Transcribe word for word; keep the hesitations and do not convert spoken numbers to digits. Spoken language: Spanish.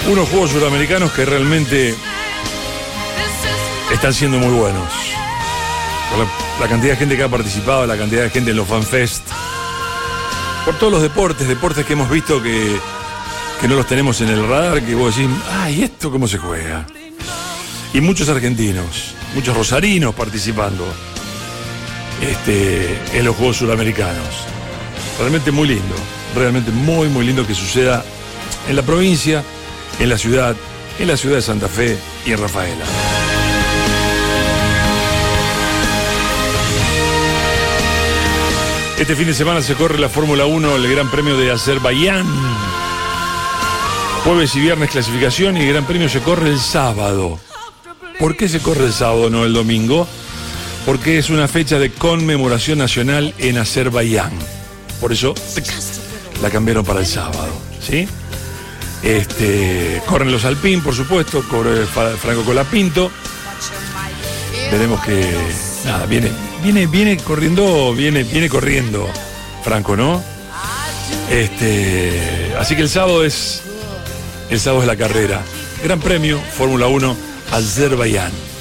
Unos juegos sudamericanos que realmente están siendo muy buenos. Por la, la cantidad de gente que ha participado, la cantidad de gente en los FanFest. Por todos los deportes, deportes que hemos visto que, que no los tenemos en el radar, que vos decís, ay, ¿esto cómo se juega? Y muchos argentinos, muchos rosarinos participando este, en los Juegos Sudamericanos. Realmente muy lindo, realmente muy, muy lindo que suceda en la provincia, en la ciudad, en la ciudad de Santa Fe y en Rafaela. Este fin de semana se corre la Fórmula uno, el Gran Premio de Azerbaiyán. Jueves y viernes clasificación y el Gran Premio se corre el sábado. ¿Por qué se corre el sábado, no el domingo? Porque es una fecha de conmemoración nacional en Azerbaiyán. Por eso la cambiaron para el sábado, ¿sí? Este, corren los Alpine, por supuesto, corre Franco Colapinto. Veremos que nada, viene, viene, viene corriendo, viene, viene corriendo Franco, ¿no? Este, así que el sábado es el sábado es la carrera. Gran Premio, Fórmula uno, Azerbaiyán.